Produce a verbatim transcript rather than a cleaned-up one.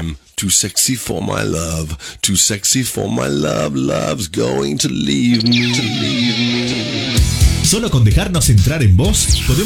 Mm, too sexy for my love, too sexy for my love, love's going to leave me, to leave me. Solo con dejarnos entrar en voz podemos